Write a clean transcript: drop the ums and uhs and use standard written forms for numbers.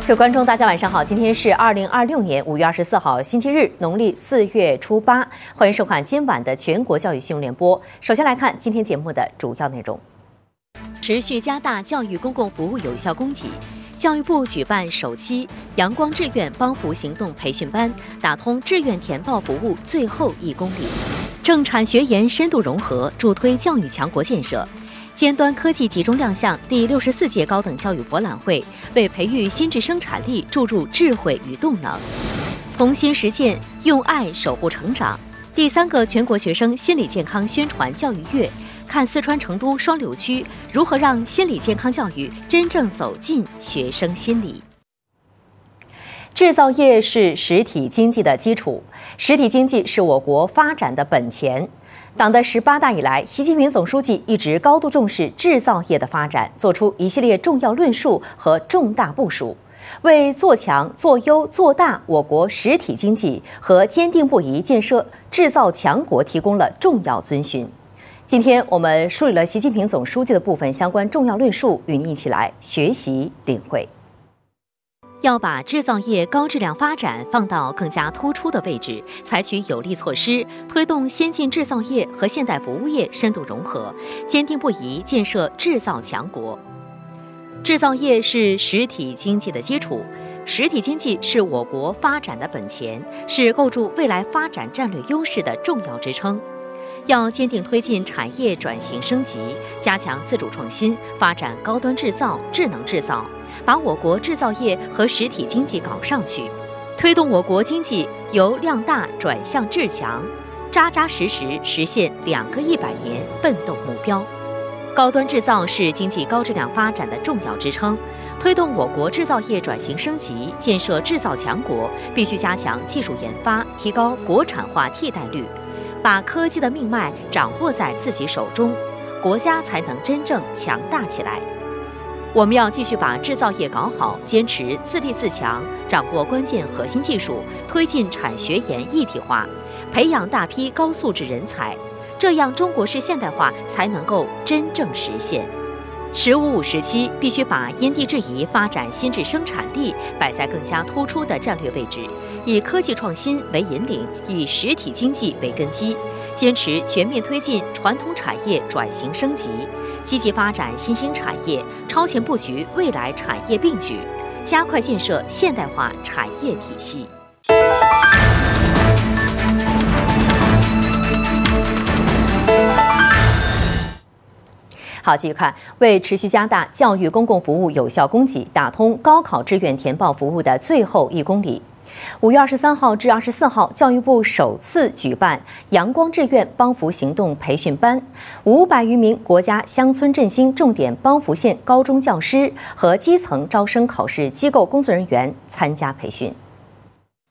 各位观众，大家晚上好，今天是2026年5月24号，星期日，农历4月初8，欢迎收看今晚的全国教育新闻联播。首先来看今天节目的主要内容：持续加大教育公共服务有效供给。教育部举办首期阳光志愿帮扶行动培训班，打通志愿填报服务最后1公里。政产学研深度融合，助推教育强国建设。尖端科技集中亮相第64届高等教育博览会，为培育心智生产力注入智慧与动能。从新实践，用爱守护成长。第3个全国学生心理健康宣传教育月，看四川成都双流区如何让心理健康教育真正走进学生心里。制造业是实体经济的基础，实体经济是我国发展的本钱。党的18大以来，习近平总书记一直高度重视制造业的发展，做出一系列重要论述和重大部署，为做强、做优、做大我国实体经济和坚定不移建设制造强国提供了重要遵循。今天我们梳理了习近平总书记的部分相关重要论述，与您一起来学习领会。要把制造业高质量发展放到更加突出的位置，采取有力措施，推动先进制造业和现代服务业深度融合，坚定不移建设制造强国。制造业是实体经济的基础，实体经济是我国发展的本钱，是构筑未来发展战略优势的重要支撑。要坚定推进产业转型升级，加强自主创新，发展高端制造、智能制造，把我国制造业和实体经济搞上去，推动我国经济由量大转向质强，扎扎实实实现2个100年奋斗目标。高端制造是经济高质量发展的重要支撑，推动我国制造业转型升级，建设制造强国，必须加强技术研发，提高国产化替代率，把科技的命脉掌握在自己手中，国家才能真正强大起来。我们要继续把制造业搞好，坚持自立自强，掌握关键核心技术，推进产学研一体化，培养大批高素质人才，这样中国式现代化才能够真正实现。“15+5”时期必须把因地制宜发展心智生产力摆在更加突出的战略位置，以科技创新为引领，以实体经济为根基，坚持全面推进传统产业转型升级，积极发展新兴产业，超前布局未来产业并举，加快建设现代化产业体系。好，继续看，为持续加大教育公共服务有效供给，打通高考志愿填报服务的最后1公里。5月23号至24号，教育部首次举办阳光志愿帮扶行动培训班，500余名国家乡村振兴重点帮扶县高中教师和基层招生考试机构工作人员参加培训。